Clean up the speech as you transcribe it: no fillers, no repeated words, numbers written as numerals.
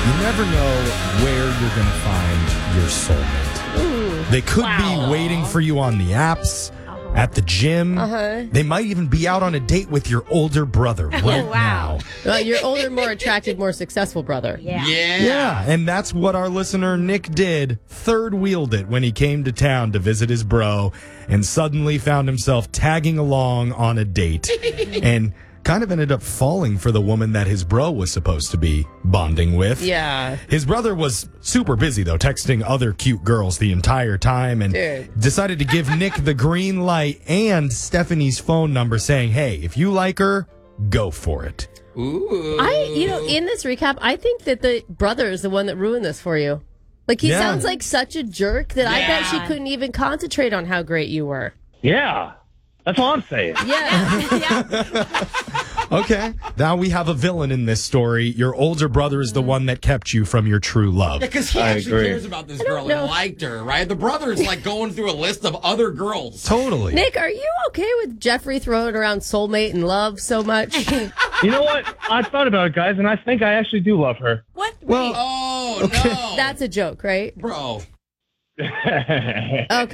You never know where you're going to find your soulmate. Ooh. They could be waiting for you on the apps, at the gym. They might even be out on a date with your older brother right now. Your older, more attractive, more successful brother. Yeah, and that's what our listener Nick did. Third-wheeled it when he came to town to visit his bro and suddenly found himself tagging along on a date and kind of ended up falling for the woman that his bro was supposed to be bonding with. Yeah. His brother was super busy, though, texting other cute girls the entire time and decided to give Nick the green light and Stephanie's phone number saying, hey, if you like her, go for it. Ooh. In this recap, I think that the brother is the one that ruined this for you. Like, he sounds like such a jerk that I bet she couldn't even concentrate on how great you were. Yeah. That's all I'm saying. Okay. Now we have a villain in this story. Your older brother is the one that kept you from your true love. Yeah, because he actually cares about this girl and liked her, right? The brother is like going through a list of other girls. Totally. Nick, are you okay with Jeffrey throwing around soulmate and love so much? You know what? I thought about it, guys, and I think I actually do love her. What? Well, oh, no. That's a joke, right? Bro. Okay.